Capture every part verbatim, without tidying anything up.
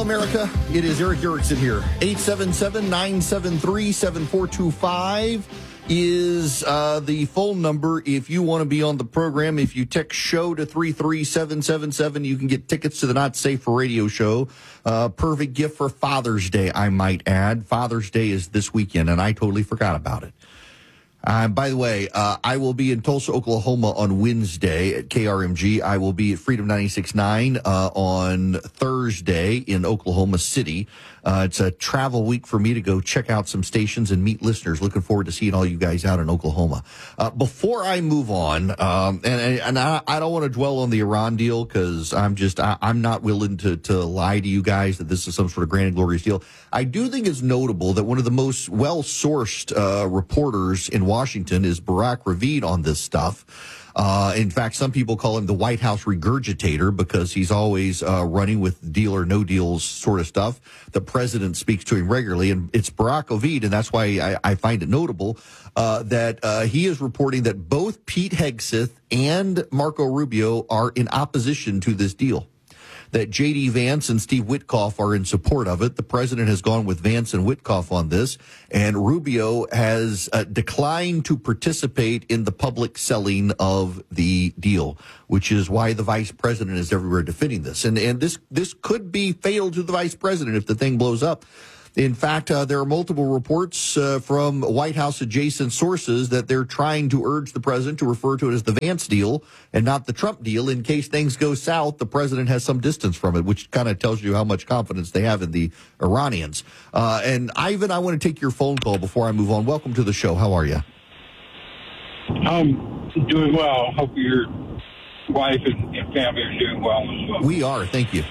America. It is Eric Erickson here. eight seven seven, nine seven three, seven four two five is uh, the phone number if you want to be on the program. If you text show to three three seven seven seven, you can get tickets to the Not Safe for Radio show. Uh, perfect gift for Father's Day, I might add. Father's Day is this weekend, and I totally forgot about it. Uh, by the way, uh, I will be in Tulsa, Oklahoma on Wednesday at K R M G. I will be at Freedom ninety-six point nine uh, on Thursday in Oklahoma City. Uh, it's a travel week for me to go check out some stations and meet listeners. Looking forward to seeing all you guys out in Oklahoma. Uh, before I move on, um, and, and I, I don't want to dwell on the Iran deal because I'm just, I, I'm not willing to, to lie to you guys that this is some sort of grand and glorious deal. I do think it's notable that one of the most well-sourced uh, reporters in Washington is Barack Ravid on this stuff. Uh, in fact, some people call him the White House regurgitator because he's always uh, running with deal or no deals sort of stuff. The president speaks to him regularly, and it's Barack Ravid, and that's why I, I find it notable uh, that uh, he is reporting that both Pete Hegseth and Marco Rubio are in opposition to this deal. That J D. Vance and Steve Witkoff are in support of it. The president has gone with Vance and Witkoff on this, and Rubio has uh, declined to participate in the public selling of the deal, which is why the vice president is everywhere defending this. And and this this could be fatal to the vice president if the thing blows up. In fact, uh, there are multiple reports uh, from White House adjacent sources that they're trying to urge the president to refer to it as the Vance deal and not the Trump deal. In case things go south, the president has some distance from it, which kind of tells you how much confidence they have in the Iranians. Uh, and Ivan, I want to take your phone call before I move on. Welcome to the show. How are you? I'm doing well. Hope your wife and, and family are doing well as well. We are. Thank you.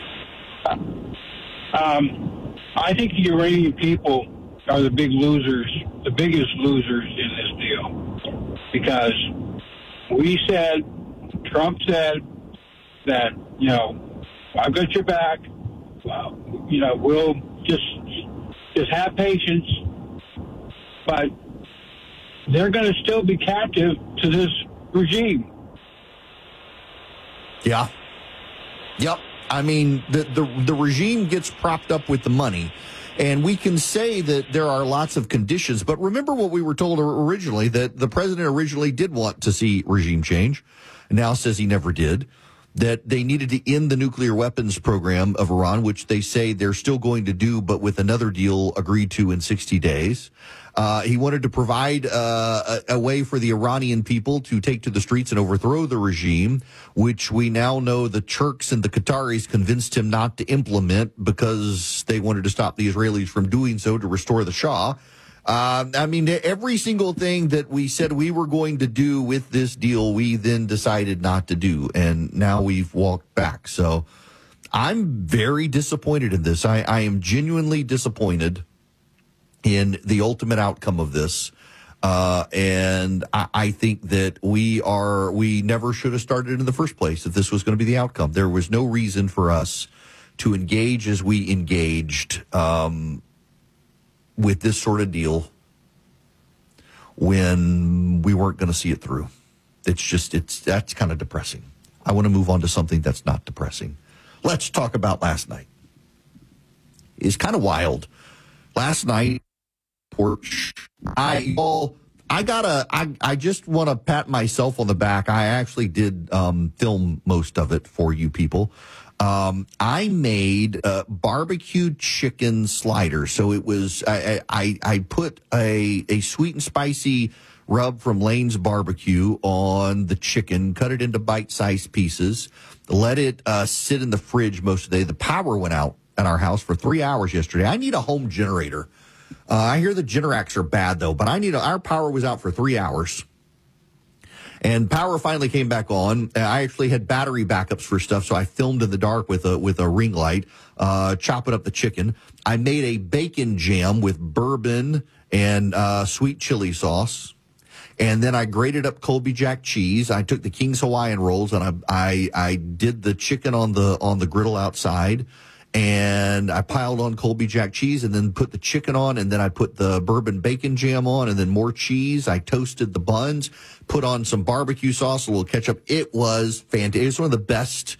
Um, I think the Iranian people are the big losers, the biggest losers in this deal, because we said, Trump said that, you know, I've got your back. Uh, you know, we'll just just have patience, but they're going to still be captive to this regime. Yeah. Yep. I mean, the, the the regime gets propped up with the money, and we can say that there are lots of conditions. But remember what we were told originally, that the president originally did want to see regime change, and now says he never did, that they needed to end the nuclear weapons program of Iran, which they say they're still going to do, but with another deal agreed to in sixty days. Uh, he wanted to provide uh, a, a way for the Iranian people to take to the streets and overthrow the regime, which we now know the Turks and the Qataris convinced him not to implement because they wanted to stop the Israelis from doing so to restore the Shah. Uh, I mean, every single thing that we said we were going to do with this deal, we then decided not to do, and now we've walked back. So I'm very disappointed in this. I, I am genuinely disappointed in the ultimate outcome of this. Uh, and I, I think that we are, we never should have started in the first place if this was going to be the outcome. There was no reason for us to engage as we engaged, um, with this sort of deal when we weren't going to see it through. It's just, it's, that's kind of depressing. I want to move on to something that's not depressing. Let's talk about last night. It's kind of wild. Last night, porch. I well, I gotta. I I just want to pat myself on the back. I actually did um, film most of it for you people. Um, I made uh, barbecued chicken sliders. So it was. I I, I put a a sweet and spicy rub from Lane's Barbecue on the chicken. Cut it into bite-sized pieces. Let it uh, sit in the fridge most of the day. The power went out at our house for three hours yesterday. I need a home generator. Uh, I hear the Generacs are bad, though, but I need a, our power was out for three hours. And power finally came back on. I actually had battery backups for stuff, so I filmed in the dark with a with a ring light, uh, chopping up the chicken. I made a bacon jam with bourbon and uh, sweet chili sauce. And then I grated up Colby Jack cheese. I took the King's Hawaiian rolls, and I, I, I did the chicken on the on the griddle outside. And I piled on Colby Jack cheese and then put the chicken on, and then I put the bourbon bacon jam on, and then more cheese. I toasted the buns, put on some barbecue sauce, a little ketchup. It was fantastic. It was one of the best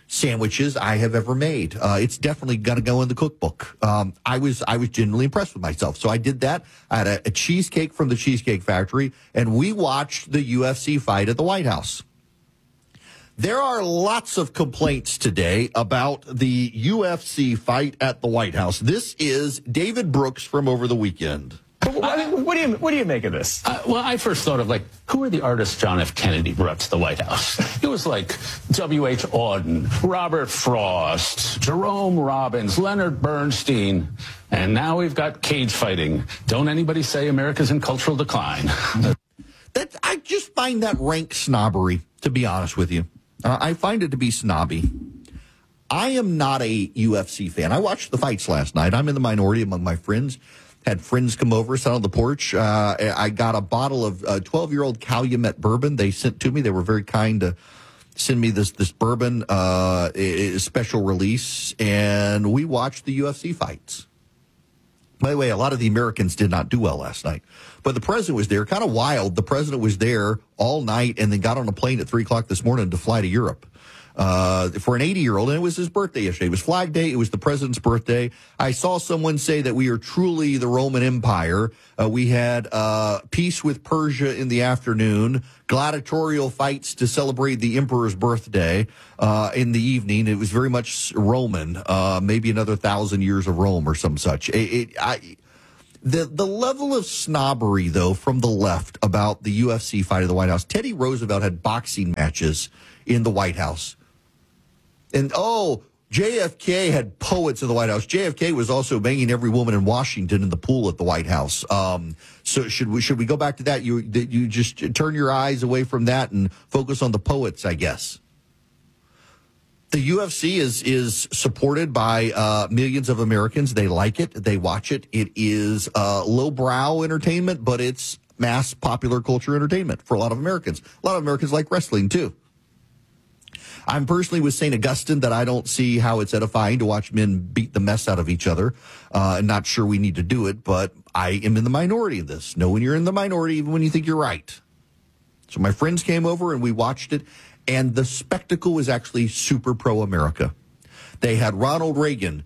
sandwiches I have ever made. Uh, it's definitely going to go in the cookbook. Um, I was I was genuinely impressed with myself, so I did that. I had a, a cheesecake from the Cheesecake Factory, and we watched the U F C fight at the White House. There are lots of complaints today about the U F C fight at the White House. This is David Brooks from over the weekend. What, what do you what do you make of this? Uh, well, I first thought of, like, who are the artists John F. Kennedy brought to the White House? It was like W H. Auden, Robert Frost, Jerome Robbins, Leonard Bernstein, and now we've got cage fighting. Don't anybody say America's in cultural decline. That I just find that rank snobbery, to be honest with you. Uh, I find it to be snobby. I am not a U F C fan. I watched the fights last night. I'm in the minority among my friends. Had friends come over, sat on the porch. Uh, I got a bottle of uh, twelve-year-old Calumet bourbon they sent to me. They were very kind to send me this this bourbon, uh, a special release, and we watched the U F C fights. By the way, a lot of the Americans did not do well last night, but the president was there. Kind of wild. The president was there all night and then got on a plane at three o'clock this morning to fly to Europe. Uh, for an eighty-year-old, and it was his birthday yesterday. It was Flag Day. It was the president's birthday. I saw someone say that we are truly the Roman Empire. Uh, we had uh, peace with Persia in the afternoon, gladiatorial fights to celebrate the emperor's birthday uh, in the evening. It was very much Roman, uh, maybe another thousand years of Rome or some such. It, it, I, the the level of snobbery, though, from the left about the U F C fight at the White House. Teddy Roosevelt had boxing matches in the White House. And, oh, J F K had poets in the White House. J F K was also banging every woman in Washington in the pool at the White House. Um, so should we should we go back to that? You you just turn your eyes away from that and focus on the poets, I guess. The U F C is is supported by uh, millions of Americans. They like it. They watch it. It is uh, lowbrow entertainment, but it's mass popular culture entertainment for a lot of Americans. A lot of Americans like wrestling, too. I'm personally with Saint Augustine that I don't see how it's edifying to watch men beat the mess out of each other. Uh, I'm not sure we need to do it, but I am in the minority of this. Know when you're in the minority, even when you think you're right. So my friends came over and we watched it, and the spectacle was actually super pro-America. They had Ronald Reagan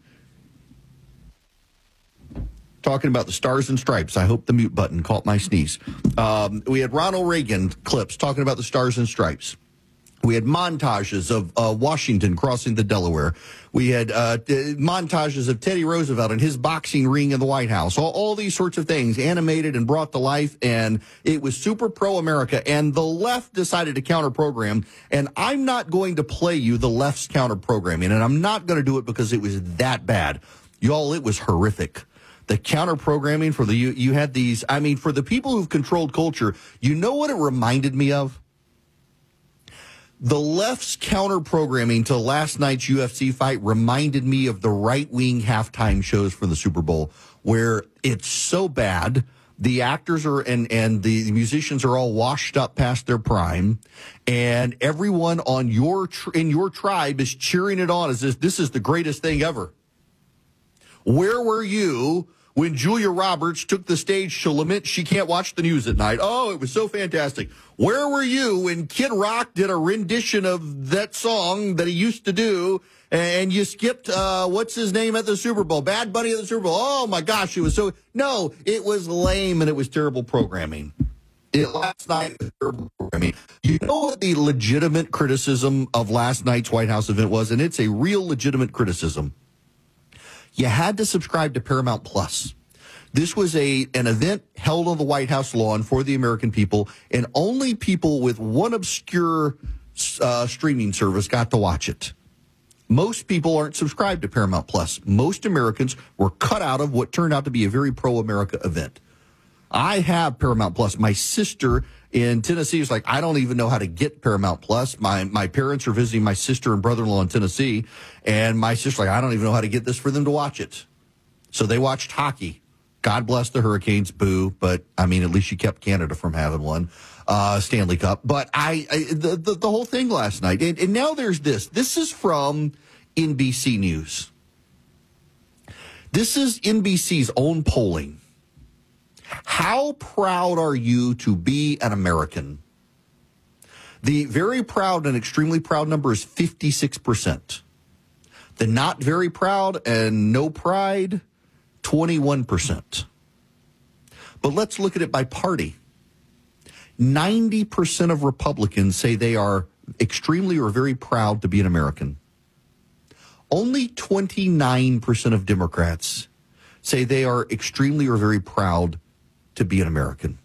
talking about the Stars and Stripes. I hope the mute button caught my sneeze. Um, we had Ronald Reagan clips talking about the Stars and Stripes. We had montages of uh, Washington crossing the Delaware. We had uh, montages of Teddy Roosevelt and his boxing ring in the White House. All, all these sorts of things animated and brought to life, and it was super pro-America. And the left decided to counter-program, and I'm not going to play you the left's counter-programming, and I'm not going to do it because it was that bad. Y'all, it was horrific. The counter-programming for the, you, you had these, I mean, for the people who've controlled culture, you know what it reminded me of? The left's counter-programming to last night's U F C fight reminded me of the right-wing halftime shows for the Super Bowl, where it's so bad, the actors are and, and the musicians are all washed up past their prime, and everyone on your tr- in your tribe is cheering it on as if this is the greatest thing ever. Where were you when Julia Roberts took the stage to lament she can't watch the news at night? Oh, it was so fantastic. Where were you when Kid Rock did a rendition of that song that he used to do, and you skipped, uh, what's his name at the Super Bowl? Bad Bunny at the Super Bowl. Oh, my gosh, it was so... No, it was lame, and it was terrible programming. It, last night was terrible programming. You know what the legitimate criticism of last night's White House event was, and it's a real legitimate criticism. You had to subscribe to Paramount Plus. This was a an event held on the White House lawn for the American people, and only people with one obscure uh, streaming service got to watch it. Most people aren't subscribed to Paramount Plus. Most Americans were cut out of what turned out to be a very pro-America event. I have Paramount Plus. My sister in Tennessee is like, I don't even know how to get Paramount Plus. My my parents are visiting my sister and brother-in-law in Tennessee, and my sister's like, I don't even know how to get this for them to watch it. So they watched hockey. God bless the Hurricanes, boo. But, I mean, at least you kept Canada from having one, uh, Stanley Cup. But I, I the, the, the whole thing last night, and, and now there's this. This is from N B C News. This is N B C's own polling. How proud are you to be an American? The very proud and extremely proud number is fifty-six percent. The not very proud and no pride, twenty-one percent. But let's look at it by party. ninety percent of Republicans say they are extremely or very proud to be an American. Only twenty-nine percent of Democrats say they are extremely or very proud to be an American.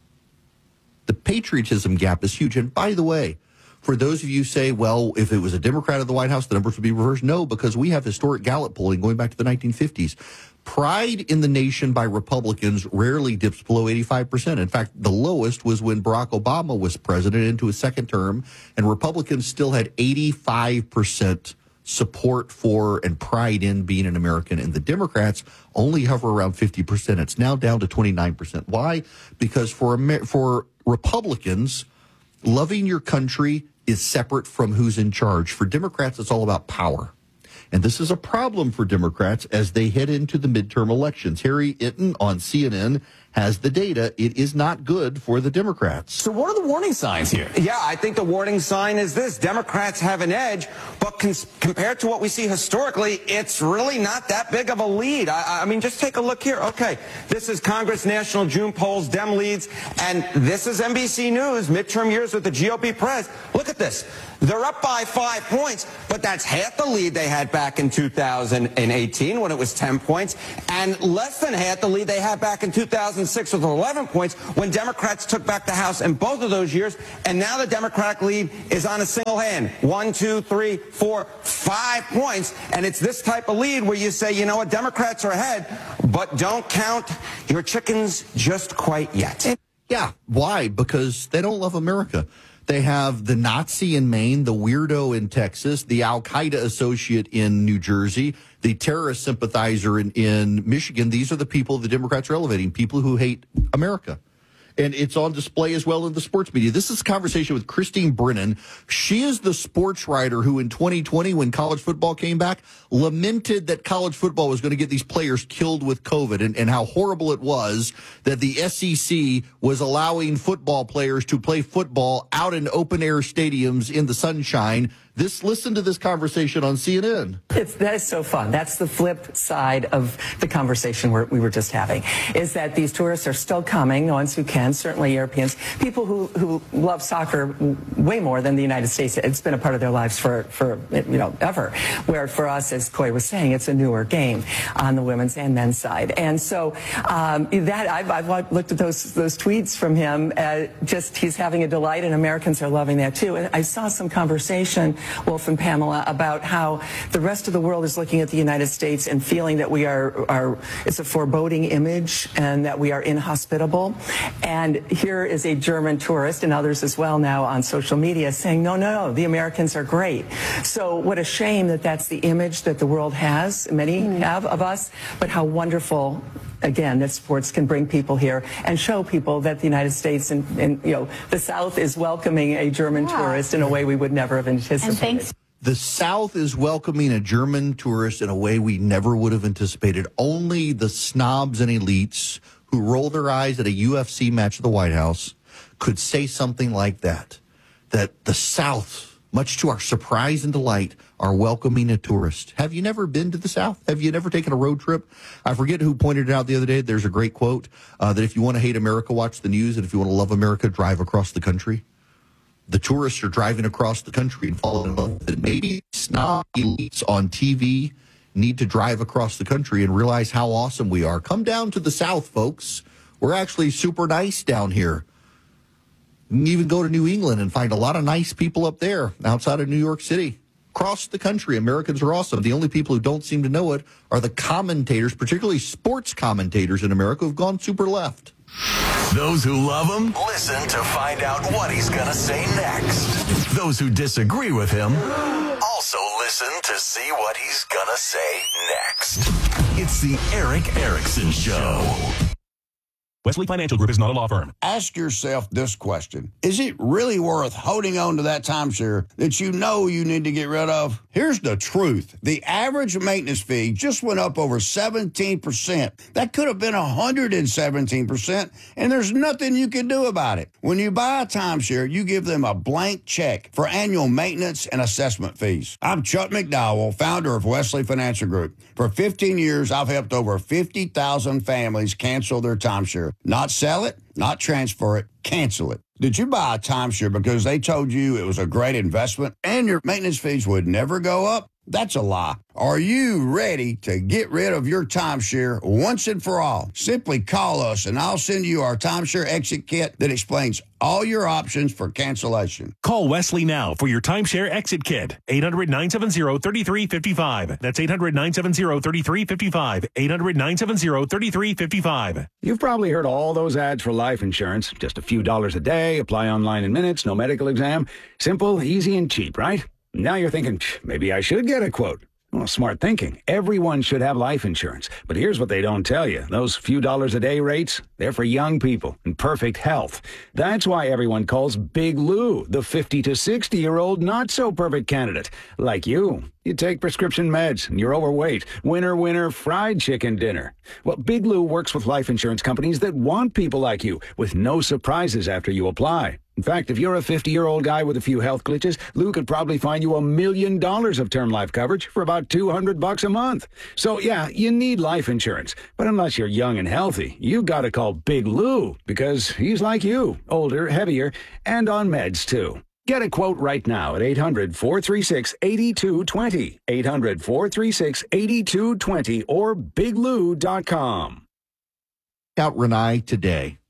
The patriotism gap is huge. And by the way, for those of you who say, well, if it was a Democrat at the White House, the numbers would be reversed. No, because we have historic Gallup polling going back to the nineteen fifties. Pride in the nation by Republicans rarely dips below eighty-five percent. In fact, the lowest was when Barack Obama was president into his second term, and Republicans still had eighty-five percent support for and pride in being an American, and the Democrats only hover around fifty percent. It's now down to twenty-nine percent. Why? Because for Amer- for Republicans, loving your country is separate from who's in charge. For Democrats, it's all about power. And this is a problem for Democrats as they head into the midterm elections. Harry Itten on C N N has the data. It is not good for the Democrats. So what are the warning signs here? Yeah, I think the warning sign is this. Democrats have an edge, but cons- compared to what we see historically, it's really not that big of a lead. I, I mean, just take a look here. Okay, this is Congress National June polls, Dem leads, and this is N B C News, midterm years with the G O P press. Look at this. They're up by five points, but that's half the lead they had back in two thousand eighteen when it was ten points, and less than half the lead they had back in two thousand six with eleven points when Democrats took back the House in both of those years. And now the Democratic lead is on a single hand. One, two, three, four, five points. And it's this type of lead where you say, you know what, Democrats are ahead, but don't count your chickens just quite yet. Yeah. Why? Because they don't love America. They have the Nazi in Maine, the weirdo in Texas, the Al-Qaeda associate in New Jersey, the terrorist sympathizer in, in Michigan. These are the people the Democrats are elevating, people who hate America. And it's on display as well in the sports media. This is a conversation with Christine Brennan. She is the sports writer who in twenty twenty, when college football came back, lamented that college football was going to get these players killed with COVID, and, and how horrible it was that the S E C was allowing football players to play football out in open-air stadiums in the sunshine. This, listen to this conversation on C N N. It's, that is so fun. That's the flip side of the conversation we're, we were just having, is that these tourists are still coming, the ones who can, certainly Europeans, people who, who love soccer way more than the United States. It's been a part of their lives for, for you know, ever, where for us, as Coy was saying, it's a newer game on the women's and men's side. And so um, that I've, I've looked at those, those tweets from him, uh, just he's having a delight, and Americans are loving that too. And I saw some conversation, Wolf and Pamela, about how the rest of the world is looking at the United States and feeling that we are, are it's a foreboding image and that we are inhospitable. And here is a German tourist, and others as well now on social media, saying, no, no, no, the Americans are great. So what a shame that that's the image that the world has, many mm. have of us, but how wonderful, again, that sports can bring people here and show people that the United States and, and you know, the South is welcoming a German yeah. tourist in a way we would never have anticipated. And thanks. The South is welcoming a German tourist in a way we never would have anticipated. Only the snobs and elites who roll their eyes at a U F C match at the White House could say something like that, that the South, much to our surprise and delight, are welcoming a tourist. Have you never been to the South? Have you never taken a road trip? I forget who pointed it out the other day. There's a great quote uh, that if you want to hate America, watch the news, and if you want to love America, drive across the country. The tourists are driving across the country and falling in love with it. Maybe snob elites on T V need to drive across the country and realize how awesome we are. Come down to the South, folks. We're actually super nice down here. You can even go to New England and find a lot of nice people up there outside of New York City. Across the country, Americans are awesome. The only people who don't seem to know it are the commentators, particularly sports commentators in America, who've gone super left. Those who love him, listen to find out what he's going to say next. Those who disagree with him, also listen to see what he's going to say next. It's the Erick Erickson Show. Wesley Financial Group is not a law firm. Ask yourself this question. Is it really worth holding on to that timeshare that you know you need to get rid of? Here's the truth. The average maintenance fee just went up over seventeen percent. That could have been one hundred seventeen percent, and there's nothing you can do about it. When you buy a timeshare, you give them a blank check for annual maintenance and assessment fees. I'm Chuck McDowell, founder of Wesley Financial Group. For fifteen years, I've helped over fifty thousand families cancel their timeshare. Not sell it, not transfer it, cancel it. Did you buy a timeshare because they told you it was a great investment and your maintenance fees would never go up? That's a lie. Are you ready to get rid of your timeshare once and for all? Simply call us and I'll send you our timeshare exit kit that explains all your options for cancellation. Call Wesley now for your timeshare exit kit. eight hundred, nine seven zero, three three five five. That's eight hundred, nine seven zero, three three five five. eight hundred, nine seven zero, three three five five. You've probably heard all those ads for life insurance. Just a few dollars a day, apply online in minutes, no medical exam. Simple, easy, and cheap, right? Now you're thinking, maybe I should get a quote. Well, smart thinking. Everyone should have life insurance. But here's what they don't tell you. Those few dollars a day rates, they're for young people in perfect health. That's why everyone calls Big Lou the fifty to sixty-year-old not-so-perfect candidate. Like you. You take prescription meds and you're overweight. Winner, winner, fried chicken dinner. Well, Big Lou works with life insurance companies that want people like you with no surprises after you apply. In fact, if you're a fifty-year-old guy with a few health glitches, Lou could probably find you a million dollars of term life coverage for about two hundred bucks a month. So, yeah, you need life insurance. But unless you're young and healthy, you got to call Big Lou because he's like you, older, heavier, and on meds, too. Get a quote right now at eight hundred, four three six, eight two two zero, eight hundred, four three six, eight two two zero, or big lou dot com. Out Renai today.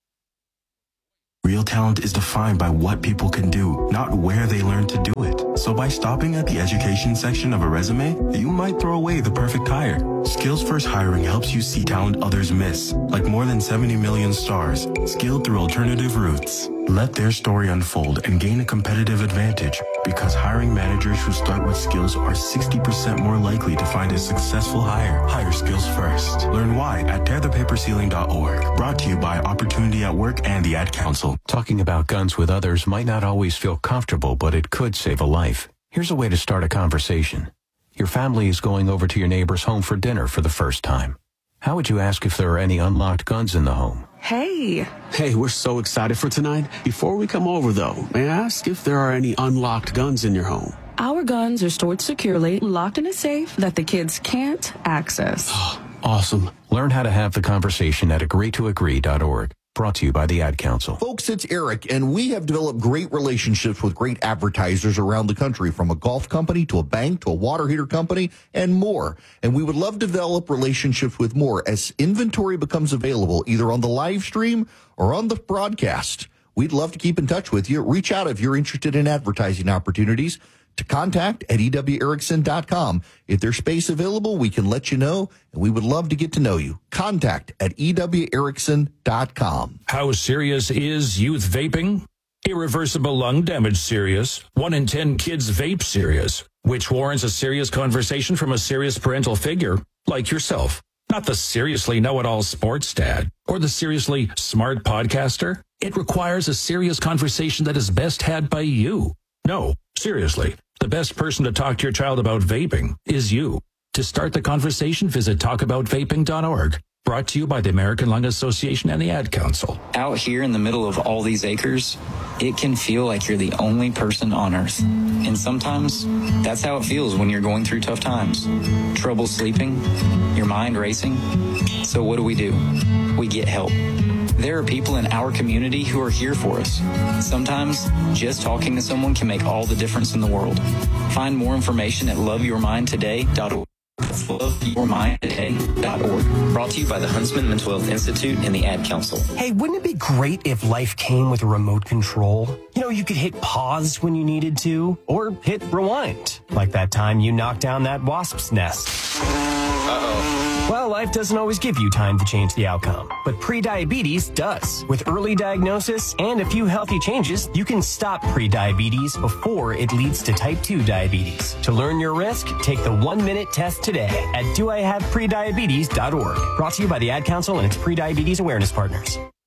Real talent is defined by what people can do, not where they learn to do it. So by stopping at the education section of a resume, you might throw away the perfect hire. Skills First Hiring helps you see talent others miss, like more than seventy million stars, skilled through alternative routes. Let their story unfold and gain a competitive advantage, because hiring managers who start with skills are sixty percent more likely to find a successful hire. Hire skills first. Learn why at tear the paper ceiling dot org. Brought to you by Opportunity at Work and the Ad Council. Talking about guns with others might not always feel comfortable, but it could save a life. Here's a way to start a conversation. Your family is going over to your neighbor's home for dinner for the first time. How would you ask if there are any unlocked guns in the home? Hey. Hey, we're so excited for tonight. Before we come over, though, may I ask if there are any unlocked guns in your home? Our guns are stored securely, locked in a safe that the kids can't access. Awesome. Learn how to have the conversation at agree to agree dot org. Brought to you by the Ad Council. Folks, it's Eric, and we have developed great relationships with great advertisers around the country, from a golf company to a bank to a water heater company and more. And we would love to develop relationships with more as inventory becomes available, either on the live stream or on the broadcast. We'd love to keep in touch with you. Reach out if you're interested in advertising opportunities to contact at E W Erickson dot com. If there's space available, we can let you know, and we would love to get to know you. Contact at E W Erickson dot com. How serious is youth vaping? Irreversible lung damage serious. One in ten kids vape serious, which warrants a serious conversation from a serious parental figure like yourself. Not the seriously know-it-all sports dad or the seriously smart podcaster. It requires a serious conversation that is best had by you. No, seriously. The best person to talk to your child about vaping is you. To start the conversation, visit talk about vaping dot org. Brought to you by the American Lung Association and the Ad Council. Out here in the middle of all these acres, it can feel like you're the only person on Earth. And sometimes that's how it feels when you're going through tough times. Trouble sleeping, your mind racing. So what do we do? We get help. There are people in our community who are here for us. Sometimes just talking to someone can make all the difference in the world. Find more information at love your mind today dot org. That's love your mind today dot org. Brought to you by the Huntsman Mental Health Institute and the Ad Council. Hey, wouldn't it be great if life came with a remote control? You know, you could hit pause when you needed to, or hit rewind, like that time you knocked down that wasp's nest. Uh-oh. Well, life doesn't always give you time to change the outcome, but prediabetes does. With early diagnosis and a few healthy changes, you can stop prediabetes before it leads to type two diabetes. To learn your risk, take the one-minute test today at do I have prediabetes dot org. Brought to you by the Ad Council and its prediabetes awareness partners.